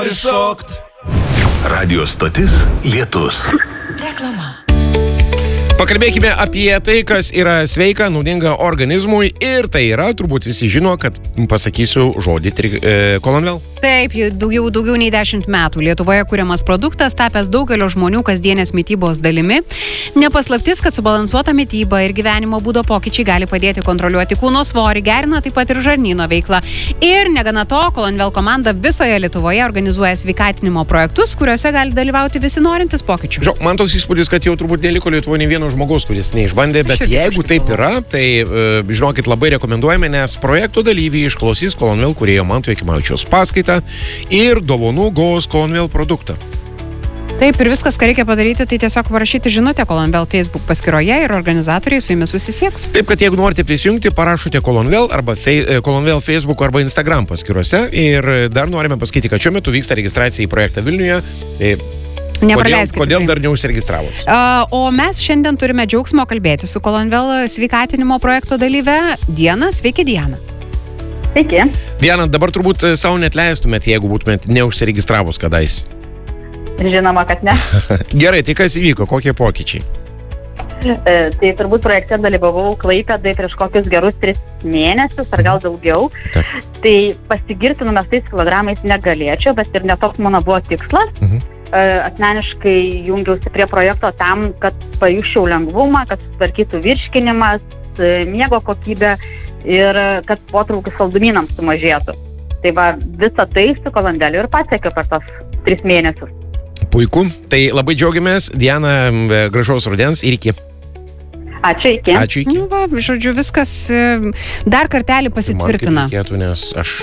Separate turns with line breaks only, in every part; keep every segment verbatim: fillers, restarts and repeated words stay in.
Prišokt. Radio stotis Lietus.
Reklama.
Pakalbėkime apie tai, kas yra sveika, naudinga organizmui ir tai yra, turbūt visi žino, kad pasakysiu žodį tri, e, Kolonvel.
Taip, daugiau, daugiau nei dešimt metų Lietuvoje kuriamas produktas, tapęs daugelio žmonių kasdienės mitybos dalimi. Nepaslaptis, kad subalansuota mityba ir gyvenimo būdo pokyčiai gali padėti kontroliuoti kūno svorį, gerina taip pat ir žarnyno veiklą. Ir negana to, Kolonvel komanda visoje Lietuvoje organizuoja sveikatinimo projektus, kuriuose gali dalyvauti visi norintys pokyčių.
Žinau, man toks įspūdis, kad jau turbūt neliko Lietuvoje nei vieno žmogaus, kuris neišbandė, bet jeigu taip yra, tai e, žinokit, labai rekomenduojame, nes projekto dalyviai išklausys Kolonvel kūrėjo Manto Jakimavičiaus paskaitą ir dovanų gaus Kolonvel produktą.
Taip, ir viskas, ką reikia padaryti, tai tiesiog parašyti žinutę Kolonvel Facebook paskyroje ir organizatoriai su jumis susisieks.
Taip, kad jeigu norite prisijungti, parašote Kolonvel arba fei, Kolonvel Facebook arba Instagram paskyrose ir dar norime pasakyti, kad šiuo metu vyksta registracija į projektą Vilniuje. Tai Kodėl, kodėl dar neužsiregistravot?
Uh, o mes šiandien turime džiaugsmo kalbėti su Kolonvel sveikatinimo projekto dalyve Diana. Sveiki, Diana.
Sveiki.
Diana, dabar turbūt savo net leistumėt, jeigu būtumėt neužsiregistravus kadais.
Žinoma, kad ne.
Gerai, tai kas įvyko? Kokie pokyčiai?
E, tai turbūt projekte dalyvavau Klaipėdai prieš kokius gerus tris mėnesius, ar gal daugiau.
Taip.
Tai pasigirti numestais kilogramais negalėčiau, bet ir netoks mano buvo tikslas.
Mhm.
Asmeniškai jungiausi prie projekto tam, kad pajusčiau lengvumą, kad sutvarkytų virškinimas, miego kokybė ir kad potraukis saldumynams sumažėtų. Tai va, visą tai su Kolonveliu ir pasiekiau per tos tris mėnesius.
Puiku, tai labai džiaugiamės. Diana, gražaus rudens ir iki.
Ačiū, iki.
Ačiū, iki.
Nu, va, žodžiu, viskas dar kartelį pasitvirtina.
Man kaip reikėtų, nes aš...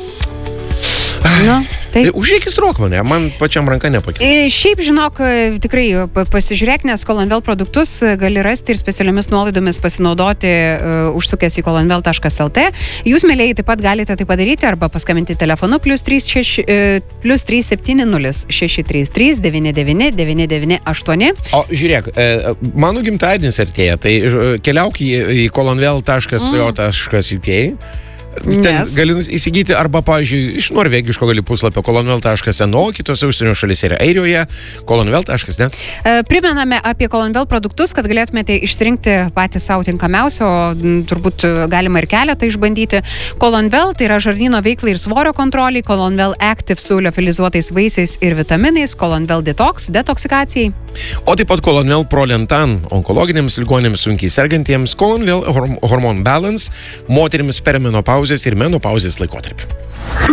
Nu, taip.
Užregistruok mane, man pačiam ranka nepakėlė.
Šiaip, žinok, tikrai pasižiūrėk, nes Kolonvel produktus gali rasti ir specialiomis nuolaidomis pasinaudoti uh, užsukęs į kolonvel taškas el tė. Jūs, mėlėjai, taip pat galite tai padaryti arba paskambinti telefonu plus trys septyni nulis šeši trys trys devyni devyni devyni devyni aštuoni.
O žiūrėk, e, mano gimtadienis artėja, tai keliauk į, į kolonvel taškas co taškas uk. Ten yes. Gali įsigyti arba, pavyzdžiui, iš norvegiško gali puslapio kolonvel taškas en o, kitose užsienio šalyse yra Airijoje, kolonvel taškas net.
E, primename apie Kolonvel produktus, kad galėtumėte išsirinkti patį savo tinkamiausią, o turbūt galima ir keletą išbandyti. Kolonvel tai yra žarnyno veiklai ir svorio kontroliai, Kolonvel Active su liofilizuotais vaisiais ir vitaminais, Kolonvel Detox, detoksikacijai.
O taip pat Kolonvel Prolentan onkologiniams ligonėms sunkiai sergantiems, Kolonvel Hormone Balance moterims per menopauzės ir menopauzės laikotarpį.